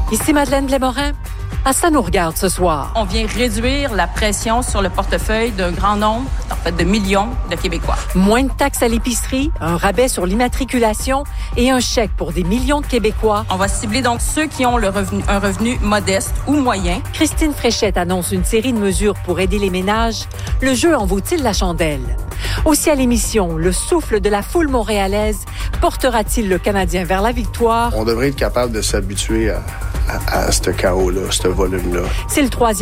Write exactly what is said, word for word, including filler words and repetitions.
Ici Madeleine Blais-Morin. À Ça nous regarde ce soir. On vient réduire la pression sur le portefeuille d'un grand nombre, en fait de millions de Québécois. Moins de taxes à l'épicerie, un rabais sur l'immatriculation et un chèque pour des millions de Québécois. On va cibler donc ceux qui ont le revenu, un revenu modeste ou moyen. Christine Fréchette annonce une série de mesures pour aider les ménages. Le jeu en vaut-il la chandelle? Aussi à l'émission, le souffle de la foule montréalaise portera-t-il le Canadien vers la victoire? On devrait être capable de s'habituer à, à, à ce chaos-là, ce volume-là. C'est le troisième